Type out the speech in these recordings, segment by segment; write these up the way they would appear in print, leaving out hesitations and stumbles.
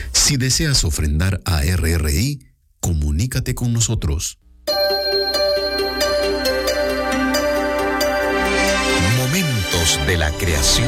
Si deseas ofrendar a RRI, comunícate con nosotros. Momentos de la creación.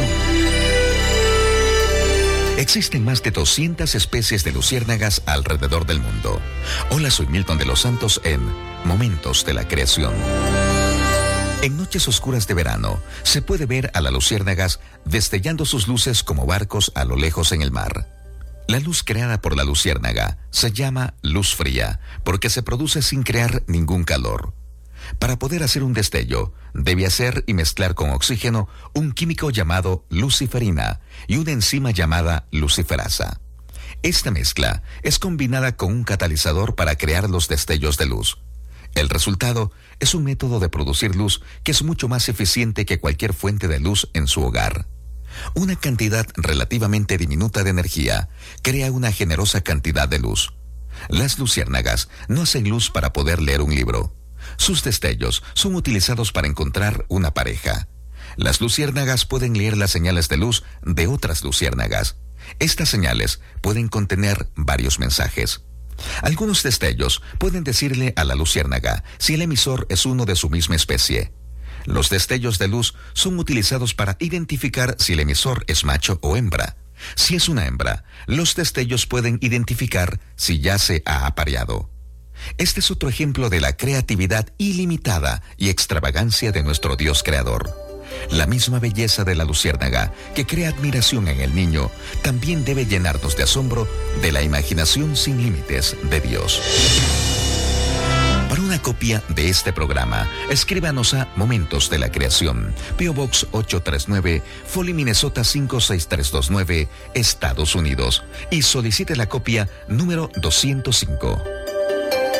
Existen más de 200 especies de luciérnagas alrededor del mundo. Hola, soy Milton de los Santos en Momentos de la Creación. En noches oscuras de verano, se puede ver a las luciérnagas destellando sus luces como barcos a lo lejos en el mar. La luz creada por la luciérnaga se llama luz fría porque se produce sin crear ningún calor. Para poder hacer un destello, debe hacer y mezclar con oxígeno un químico llamado luciferina y una enzima llamada luciferasa. Esta mezcla es combinada con un catalizador para crear los destellos de luz. El resultado es un método de producir luz que es mucho más eficiente que cualquier fuente de luz en su hogar. Una cantidad relativamente diminuta de energía crea una generosa cantidad de luz. Las luciérnagas no hacen luz para poder leer un libro. Sus destellos son utilizados para encontrar una pareja. Las luciérnagas pueden leer las señales de luz de otras luciérnagas. Estas señales pueden contener varios mensajes. Algunos destellos pueden decirle a la luciérnaga si el emisor es uno de su misma especie. Los destellos de luz son utilizados para identificar si el emisor es macho o hembra. Si es una hembra, los destellos pueden identificar si ya se ha apareado. Este es otro ejemplo de la creatividad ilimitada y extravagancia de nuestro Dios creador. La misma belleza de la luciérnaga que crea admiración en el niño también debe llenarnos de asombro de la imaginación sin límites de Dios. Para una copia de este programa, escríbanos a Momentos de la Creación, P.O. Box 839, Foley, Minnesota 56329, Estados Unidos, y solicite la copia número 205.